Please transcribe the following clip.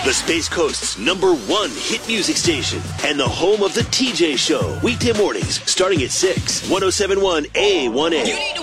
the Space Coast's #1 hit music station, and the home of the TJ Show. Weekday mornings starting at 6. 107.1 A1A.